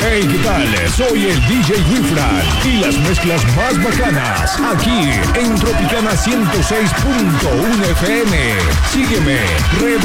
Hey, ¿qué tal? Soy el DJ Wilfran y las mezclas más bacanas aquí en Tropicana 106.1 FM. Sígueme,